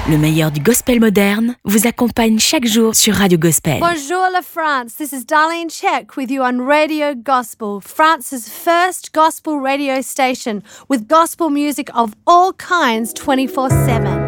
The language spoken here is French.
Le meilleur du gospel moderne vous accompagne chaque jour sur Radio Gospel. Bonjour la France, this is Darlene Check with you on Radio Gospel, France's first gospel radio station with gospel music of all kinds 24/7.